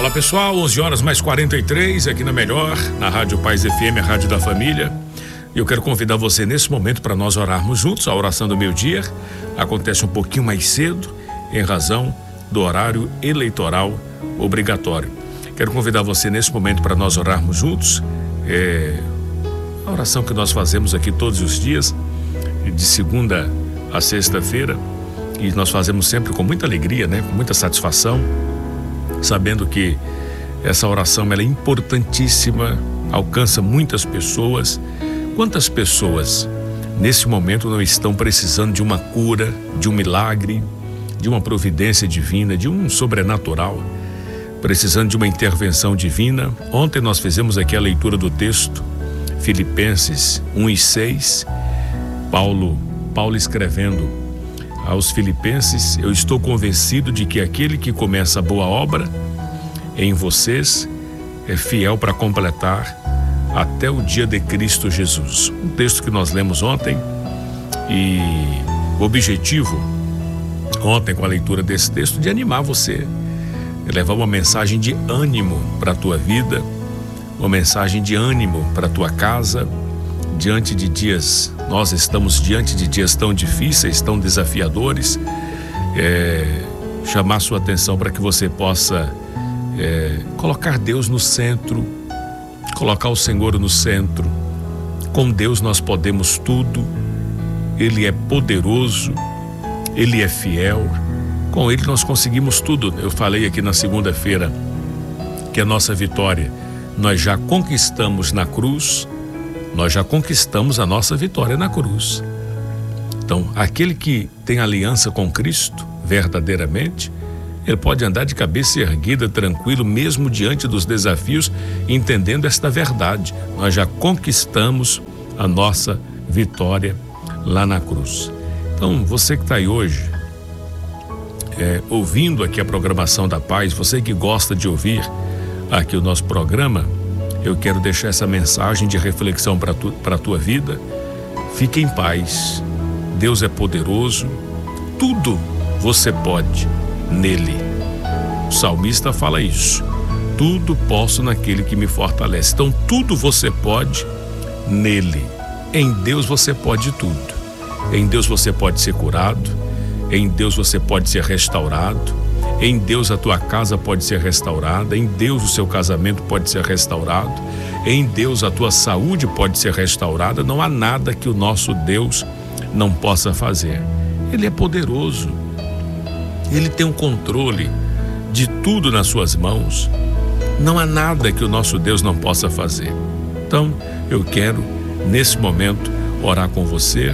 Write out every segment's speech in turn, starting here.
Olá pessoal, 11h mais 43 aqui na Melhor, na Rádio Paz FM, a Rádio da Família. E eu quero convidar você nesse momento para nós orarmos juntos. A oração do meio-dia acontece um pouquinho mais cedo em razão do horário eleitoral obrigatório. Quero convidar você nesse momento para nós orarmos juntos. A oração que nós fazemos aqui todos os dias, de segunda a sexta-feira, e nós fazemos sempre com muita alegria, né? Com muita satisfação, sabendo que essa oração ela é importantíssima, alcança muitas pessoas. Quantas pessoas nesse momento não estão precisando de uma cura, de um milagre, de uma providência divina, de um sobrenatural, precisando de uma intervenção divina? Ontem nós fizemos aqui a leitura do texto, Filipenses 1:6, Paulo escrevendo aos Filipenses: eu estou convencido de que aquele que começa a boa obra em vocês é fiel para completar até o dia de Cristo Jesus. Um texto que nós lemos ontem, e o objetivo ontem com a leitura desse texto de animar você, levar uma mensagem de ânimo para a tua vida, uma mensagem de ânimo para a tua casa. Diante de dias, nós estamos diante de dias tão difíceis, tão desafiadores, chamar sua atenção para que você possa colocar Deus no centro, colocar o Senhor no centro. Com Deus nós podemos tudo, Ele é poderoso, Ele é fiel, com Ele nós conseguimos tudo. Eu falei aqui na segunda-feira que a nossa vitória nós já conquistamos na cruz. Nós já conquistamos a nossa vitória na cruz. Então, aquele que tem aliança com Cristo, verdadeiramente, ele pode andar de cabeça erguida, tranquilo, mesmo diante dos desafios, entendendo esta verdade. Nós já conquistamos a nossa vitória lá na cruz. Então, você que está aí hoje, ouvindo aqui a programação da Paz, você que gosta de ouvir aqui o nosso programa, eu quero deixar essa mensagem de reflexão para a tua vida. Fique em paz. Deus é poderoso. Tudo você pode nele. O salmista fala isso. Tudo posso naquele que me fortalece. Então tudo você pode nele. Em Deus você pode tudo. Em Deus você pode ser curado. Em Deus você pode ser restaurado. Em Deus a tua casa pode ser restaurada, em Deus o seu casamento pode ser restaurado, em Deus a tua saúde pode ser restaurada. Não há nada que o nosso Deus não possa fazer. Ele é poderoso, Ele tem o controle de tudo nas suas mãos. Não há nada que o nosso Deus não possa fazer. Então eu quero nesse momento orar com você,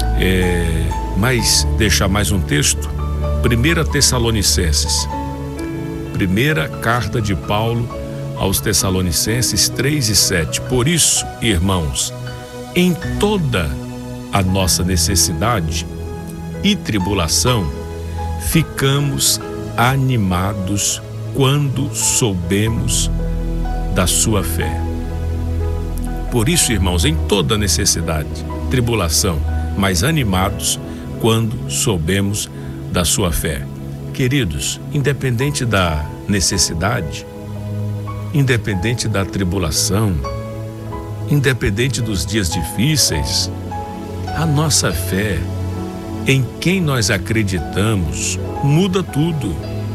mas deixar mais um texto. 1 Tessalonicenses, primeira carta de Paulo aos Tessalonicenses 3:7. Por isso, irmãos, em toda a nossa necessidade e tribulação, ficamos animados quando soubemos da sua fé. Por isso, irmãos, em toda necessidade, tribulação, mas animados quando soubemos da sua fé. Queridos, independente da necessidade, independente da tribulação, independente dos dias difíceis, a nossa fé em quem nós acreditamos muda tudo.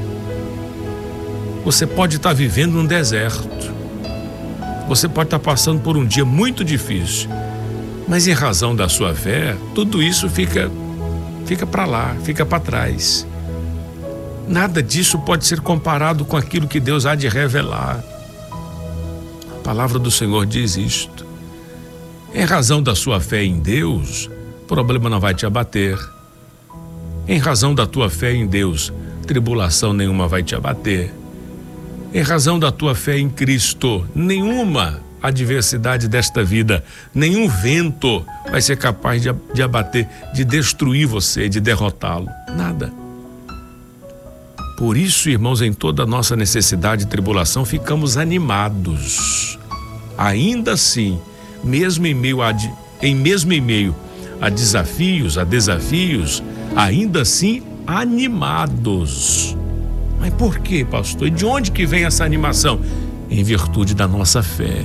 Você pode estar vivendo num deserto, você pode estar passando por um dia muito difícil, mas em razão da sua fé, tudo isso fica para lá, fica para trás. Nada disso pode ser comparado com aquilo que Deus há de revelar. A palavra do Senhor diz isto. Em razão da sua fé em Deus, o problema não vai te abater. Em razão da tua fé em Deus, tribulação nenhuma vai te abater. Em razão da tua fé em Cristo, nenhuma adversidade desta vida, nenhum vento vai ser capaz de abater, de destruir você, de derrotá-lo. Nada. Por isso, irmãos, em toda a nossa necessidade e tribulação, ficamos animados. Ainda assim, mesmo em meio a desafios, ainda assim animados. Mas por quê, pastor? E de onde que vem essa animação? Em virtude da nossa fé.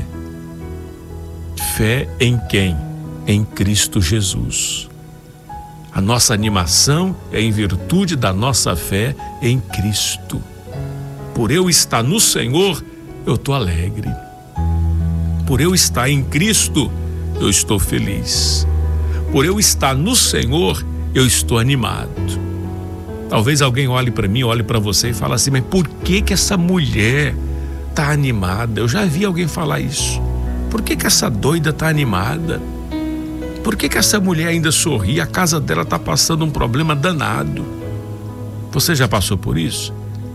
Fé em quem? Em Cristo Jesus. A nossa animação é em virtude da nossa fé em Cristo. Por eu estar no Senhor, eu estou alegre. Por eu estar em Cristo, eu estou feliz. Por eu estar no Senhor, eu estou animado. Talvez alguém olhe para mim, olhe para você e fale assim: mas por que essa mulher está animada? Eu já vi alguém falar isso. Por que essa doida está animada? Por que essa mulher ainda sorri? A casa dela está passando um problema danado. Você já passou por isso?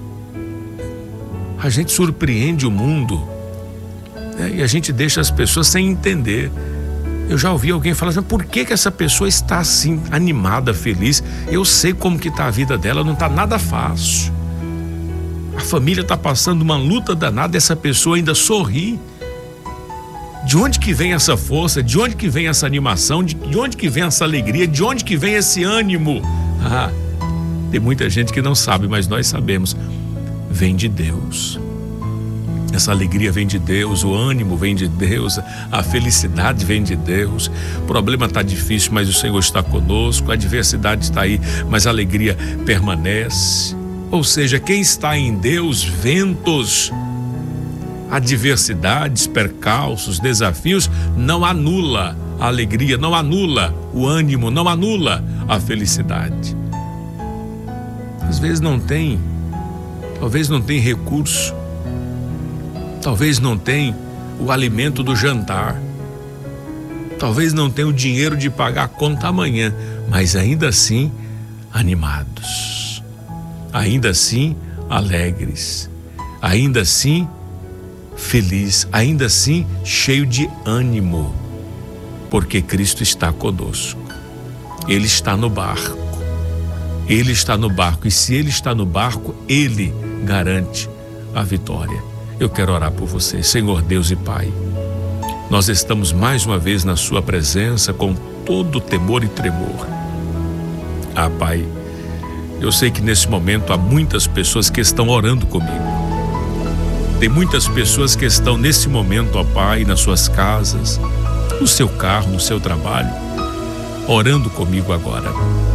A gente surpreende o mundo, né? E a gente deixa as pessoas sem entender. Eu já ouvi alguém falar assim: por que essa pessoa está assim, animada, feliz? Eu sei como que está a vida dela, não está nada fácil. A família está passando uma luta danada, essa pessoa ainda sorri. De onde que vem essa força? De onde que vem essa animação? De onde que vem essa alegria? De onde que vem esse ânimo? Tem muita gente que não sabe, mas nós sabemos. Vem de Deus. Essa alegria vem de Deus, o ânimo vem de Deus, a felicidade vem de Deus. O problema está difícil, mas o Senhor está conosco. A adversidade está aí, mas a alegria permanece. Ou seja, quem está em Deus, ventos, adversidades, percalços, desafios, não anula a alegria, não anula o ânimo, não anula a felicidade. Às vezes talvez não tem recurso, talvez não tem o alimento do jantar, talvez não tenha o dinheiro de pagar a conta amanhã, mas ainda assim animados, ainda assim alegres, ainda assim feliz, ainda assim cheio de ânimo, porque Cristo está conosco. Ele está no barco. Ele está no barco, e se Ele está no barco, Ele garante a vitória. Eu quero orar por você. Senhor Deus e Pai, nós estamos mais uma vez na Sua presença com todo temor e tremor. Pai, eu sei que nesse momento há muitas pessoas que estão orando comigo. Tem muitas pessoas que estão nesse momento, Pai, nas suas casas, no seu carro, no seu trabalho, orando comigo agora.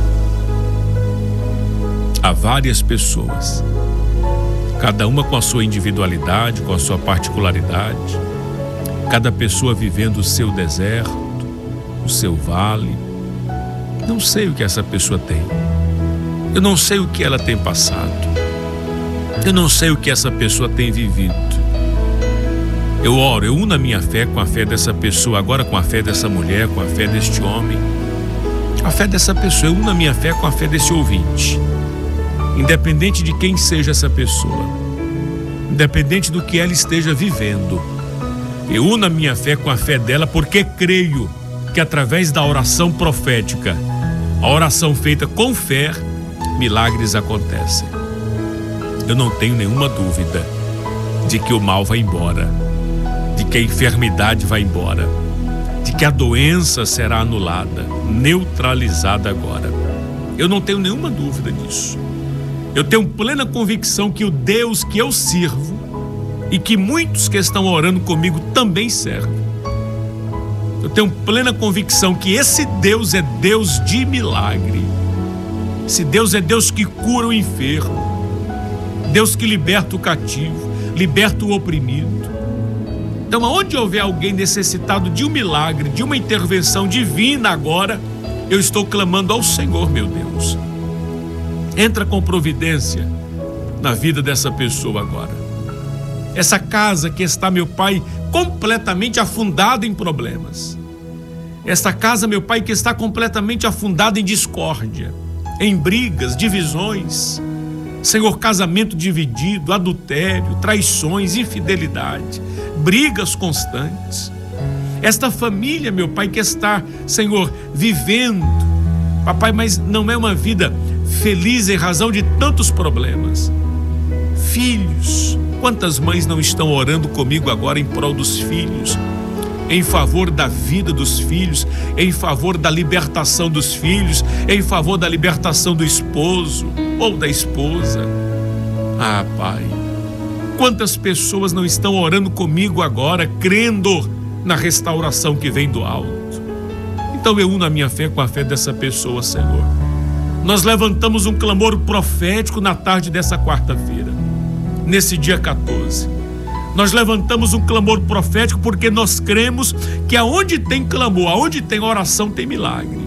Há várias pessoas, cada uma com a sua individualidade, com a sua particularidade, cada pessoa vivendo o seu deserto, o seu vale. Não sei o que essa pessoa tem. Eu não sei o que ela tem passado. Eu não sei o que essa pessoa tem vivido. Eu oro, eu uno a minha fé com a fé dessa pessoa, agora com a fé dessa mulher, com a fé deste homem. A fé dessa pessoa, eu uno a minha fé com a fé desse ouvinte. Independente de quem seja essa pessoa, independente do que ela esteja vivendo, eu uno a minha fé com a fé dela, porque creio que através da oração profética, a oração feita com fé, milagres acontecem. Eu não tenho nenhuma dúvida de que o mal vai embora, de que a enfermidade vai embora, de que a doença será anulada, neutralizada agora. Eu não tenho nenhuma dúvida disso. Eu tenho plena convicção que o Deus que eu sirvo e que muitos que estão orando comigo também servem. Eu tenho plena convicção que esse Deus é Deus de milagre. Esse Deus é Deus que cura o enfermo, Deus que liberta o cativo, liberta o oprimido. Então, aonde houver alguém necessitado de um milagre, de uma intervenção divina agora, eu estou clamando ao Senhor, meu Deus. Entra com providência na vida dessa pessoa agora. Essa casa que está, meu Pai, completamente afundada em problemas. Esta casa, meu Pai, que está completamente afundada em discórdia, em brigas, divisões. Senhor, casamento dividido, adultério, traições, infidelidade, brigas constantes. Esta família, meu Pai, que está, Senhor, vivendo, papai, mas não é uma vida feliz em razão de tantos problemas. Filhos, quantas mães não estão orando comigo agora em prol dos filhos, em favor da vida dos filhos, em favor da libertação dos filhos, em favor da libertação do esposo ou da esposa. Ah, Pai, quantas pessoas não estão orando comigo agora, crendo na restauração que vem do alto. Então eu uno a minha fé com a fé dessa pessoa, Senhor. Nós levantamos um clamor profético na tarde dessa quarta-feira, nesse dia 14. Nós levantamos um clamor profético porque nós cremos que aonde tem clamor, aonde tem oração, tem milagre.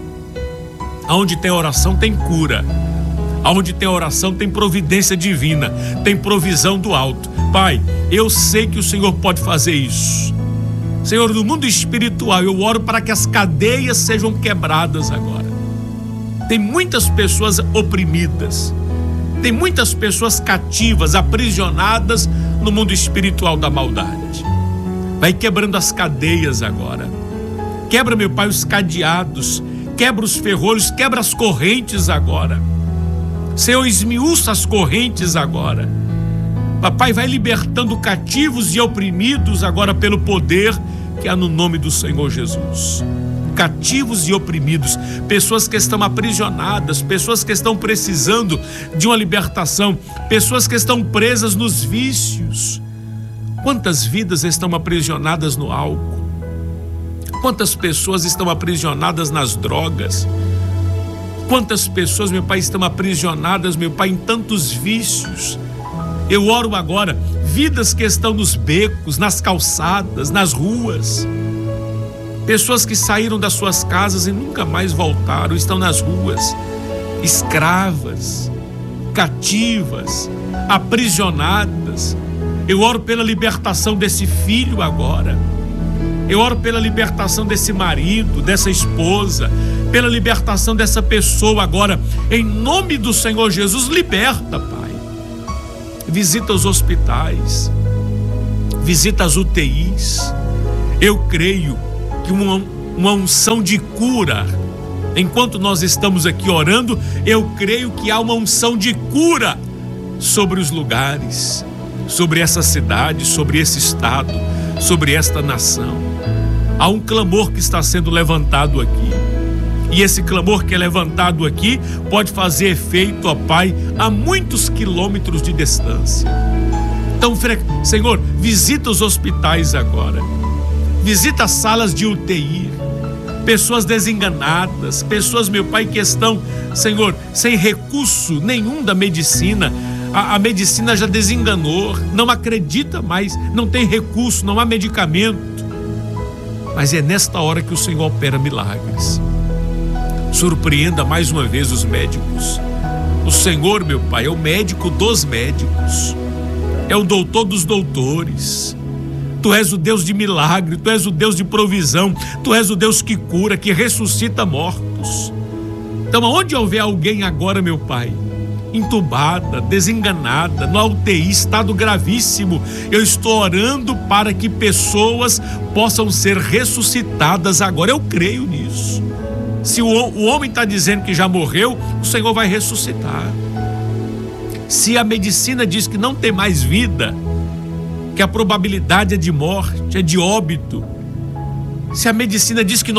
Aonde tem oração, tem cura. Aonde tem oração, tem providência divina, tem provisão do alto. Pai, eu sei que o Senhor pode fazer isso. Senhor, no mundo espiritual, eu oro para que as cadeias sejam quebradas agora. Tem muitas pessoas oprimidas, tem muitas pessoas cativas, aprisionadas no mundo espiritual da maldade. Vai quebrando as cadeias agora. Quebra, meu Pai, os cadeados, quebra os ferrolhos, quebra as correntes agora. Senhor, esmiuça as correntes agora. Papai, vai libertando cativos e oprimidos agora pelo poder que há no nome do Senhor Jesus. Cativos e oprimidos, pessoas que estão aprisionadas, pessoas que estão precisando de uma libertação, pessoas que estão presas nos vícios. Quantas vidas estão aprisionadas no álcool? Quantas pessoas estão aprisionadas nas drogas? Quantas pessoas, meu Pai, estão aprisionadas, meu Pai, em tantos vícios? Eu oro agora, vidas que estão nos becos, nas calçadas, nas ruas. Pessoas que saíram das suas casas e nunca mais voltaram, estão nas ruas, escravas, cativas, aprisionadas. Eu oro pela libertação desse filho agora. Eu oro pela libertação desse marido, dessa esposa, pela libertação dessa pessoa agora. Em nome do Senhor Jesus, liberta, Pai. Visita os hospitais, visita as UTIs. Eu creio que uma unção de cura, enquanto nós estamos aqui orando, eu creio que há uma unção de cura sobre os lugares, sobre essa cidade, sobre esse estado, sobre esta nação. Há um clamor que está sendo levantado aqui. E esse clamor que é levantado aqui pode fazer efeito, ó Pai, a muitos quilômetros de distância. Então, Senhor, visita os hospitais agora. Visita as salas de UTI. Pessoas desenganadas, pessoas, meu Pai, que estão, Senhor, sem recurso nenhum da medicina. A medicina já desenganou, não acredita mais, não tem recurso, não há medicamento. Mas é nesta hora que o Senhor opera milagres. Surpreenda mais uma vez os médicos. O Senhor, meu Pai, é o médico dos médicos, é o doutor dos doutores. Tu és o Deus de milagre, Tu és o Deus de provisão, Tu és o Deus que cura, que ressuscita mortos. Então, aonde houver alguém agora, meu Pai, entubada, desenganada, no UTI, estado gravíssimo, eu estou orando para que pessoas possam ser ressuscitadas agora. Eu creio nisso. Se o homem está dizendo que já morreu, o Senhor vai ressuscitar. Se a medicina diz que não tem mais vida, que a probabilidade é de morte, é de óbito, se a medicina diz que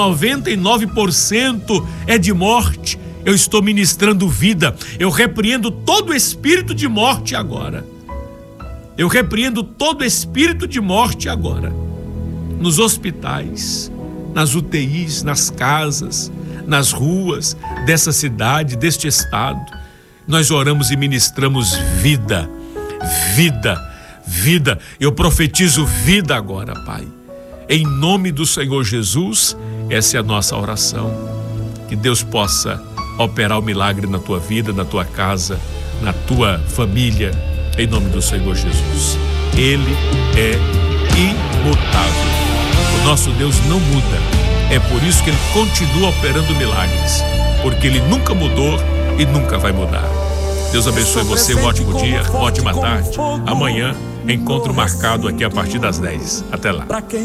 99% é de morte, eu estou ministrando vida. Eu repreendo todo espírito de morte agora. Eu repreendo todo espírito de morte agora. Nos hospitais, nas UTIs, nas casas, nas ruas dessa cidade, deste estado, nós oramos e ministramos vida, vida, vida. Eu profetizo vida agora, Pai. Em nome do Senhor Jesus, essa é a nossa oração. Que Deus possa operar o milagre na tua vida, na tua casa, na tua família, em nome do Senhor Jesus. Ele é imutável. O nosso Deus não muda. É por isso que Ele continua operando milagres, porque Ele nunca mudou e nunca vai mudar. Deus abençoe você, um ótimo dia, uma ótima tarde. Amanhã, encontro marcado aqui a partir das 10. Até lá.